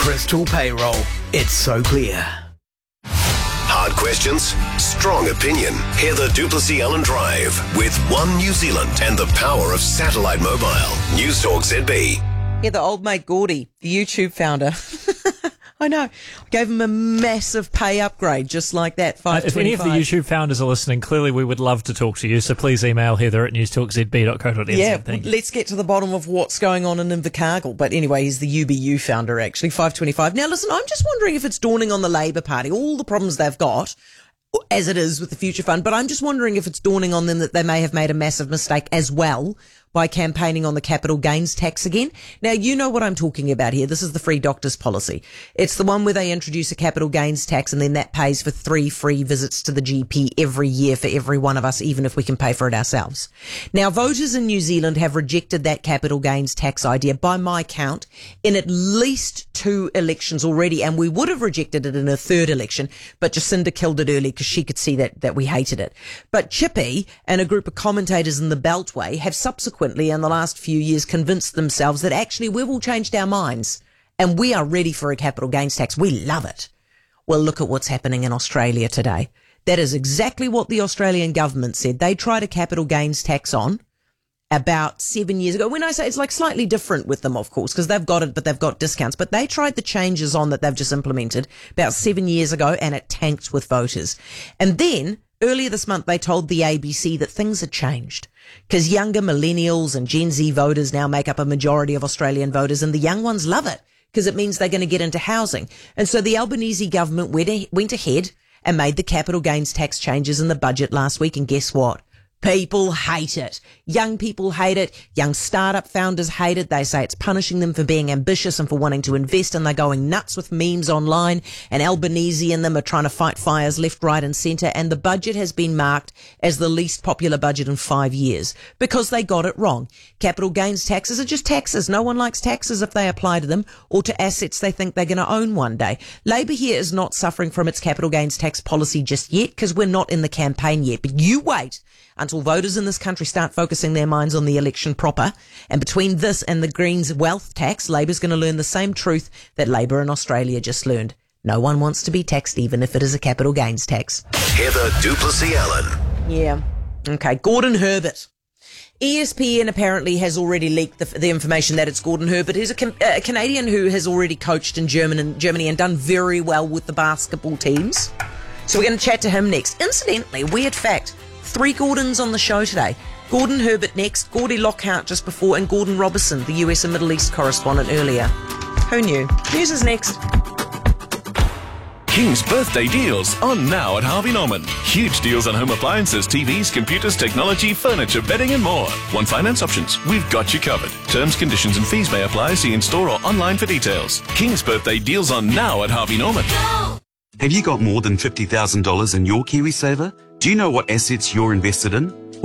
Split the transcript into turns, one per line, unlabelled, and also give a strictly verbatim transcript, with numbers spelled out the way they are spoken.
Crystal Payroll. It's so clear.
Hard questions, strong opinion. Heather du Plessis-Allen Drive with One New Zealand and the power of satellite mobile. News Talk Z B.
Yeah, the old mate Gordy, the YouTube founder. I know. Gave him a massive pay upgrade, just like that.
Uh, if any of the YouTube founders are listening, clearly we would love to talk to you. So please email Heather at newstalkzb dot co dot n z.
Yeah,
Thank you.
let's get to the bottom of what's going on in Invercargill. But anyway, he's the U B U founder, actually, five twenty-five. Now, listen, I'm just wondering if it's dawning on the Labour Party, all the problems they've got, as it is with the Future Fund, but I'm just wondering if it's dawning on them that they may have made a massive mistake as well by campaigning on the capital gains tax again. Now, you know what I'm talking about here. This is the free doctors policy. It's the one where they introduce a capital gains tax and then that pays for three free visits to the G P every year for every one of us, even if we can pay for it ourselves. Now, voters in New Zealand have rejected that capital gains tax idea, by my count, in at least two elections already, and we would have rejected it in a third election, but Jacinda killed it early because she could see that, that we hated it. But Chippy and a group of commentators in the Beltway have subsequently in the last few years convinced themselves that actually we've all changed our minds and we are ready for a capital gains tax. We love it. Well, look at what's happening in Australia today. That is exactly what the Australian government said. They tried a capital gains tax on about seven years ago. When I say it's like slightly different with them, of course, because they've got it, but they've got discounts. But they tried the changes on that they've just implemented about seven years ago and it tanked with voters. And then earlier this month, they told the A B C that things had changed because younger millennials and Gen Z voters now make up a majority of Australian voters, and the young ones love it because it means they're going to get into housing. And so the Albanese government went, a- went ahead and made the capital gains tax changes in the budget last week. And guess what? People hate it. Young people hate it. Young startup founders hate it. They say it's punishing them for being ambitious and for wanting to invest, and they're going nuts with memes online, and Albanese and them are trying to fight fires left, right and centre, and the budget has been marked as the least popular budget in five years because they got it wrong. Capital gains taxes are just taxes. No one likes taxes if they apply to them or to assets they think they're going to own one day. Labor here is not suffering from its capital gains tax policy just yet because we're not in the campaign yet, but you wait until voters in this country start focusing their minds on the election proper. And between this and the Greens wealth tax, Labor's going to learn the same truth that Labor in Australia just learned. No one wants to be taxed, even if it is a capital gains tax.
Heather du Plessis-Allen.
Yeah. Okay. Gordon Herbert. E S P N apparently has already leaked the, the information that it's Gordon Herbert, who's a, a Canadian who has already coached in German, Germany and done very well with the basketball teams. So we're going to chat to him next. Incidentally, weird fact, three Gordons on the show today. Gordon Herbert next, Gordy Lockhart just before, and Gordon Robertson, the U S and Middle East correspondent earlier. Who knew? News is next.
King's birthday deals on now at Harvey Norman. Huge deals on home appliances, T Vs, computers, technology, furniture, bedding and more. Want finance options? We've got you covered. Terms, conditions and fees may apply. See in store or online for details. King's birthday deals on now at Harvey Norman.
Have you got more than fifty thousand dollars in your KiwiSaver? Do you know what assets you're invested in?